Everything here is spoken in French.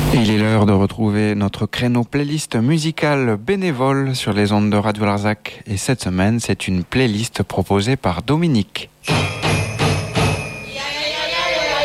Il est l'heure de retrouver notre créneau playlist musicale bénévole sur les ondes de Radio Larzac. Et cette semaine, c'est une playlist proposée par Dominique.